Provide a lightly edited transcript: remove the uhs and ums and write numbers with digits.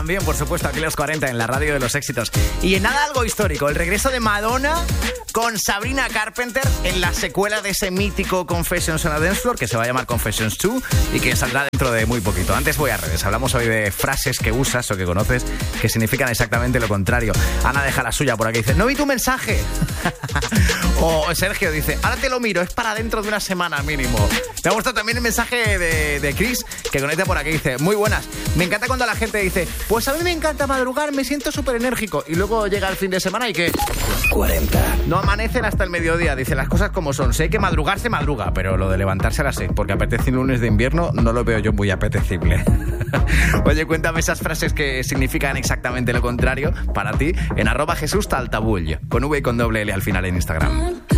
también, por supuesto, aquí los 40 en la radio de los éxitos. Y en nada algo histórico, el regreso de Madonna con Sabrina Carpenter en la secuela de ese mítico Confessions on a Dance Floor, que se va a llamar Confessions 2 y que saldrá dentro de muy poquito. Antes voy a redes, hablamos hoy de frases que usas o que conoces que significan exactamente lo contrario. Ana deja la suya por aquí, dice, no vi tu mensaje. O Sergio dice, ahora te lo miro, es para dentro de una semana mínimo. Me ha gustado también el mensaje de Chris, que conecta por aquí, dice, muy buenas. Me encanta cuando la gente dice, pues a mí me encanta madrugar, me siento súper enérgico. Y luego llega el fin de semana y que... 40. No amanecen hasta el mediodía, dice las cosas como son. Sé que madrugar se madruga, pero lo de levantarse a las 6, porque apetece un lunes de invierno, no lo veo yo muy apetecible. Oye, cuéntame esas frases que significan exactamente lo contrario para ti en @JesúsTaltabull, con V y con doble L al final en Instagram.